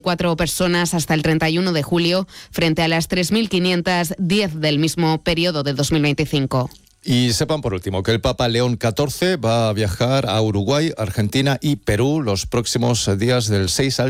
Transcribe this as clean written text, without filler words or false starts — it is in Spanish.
4 personas hasta el 31 de julio, frente a las 3.510 del mismo periodo de 2025. Y sepan por último que el Papa León XIV va a viajar a Uruguay, Argentina y Perú los próximos días del 6 al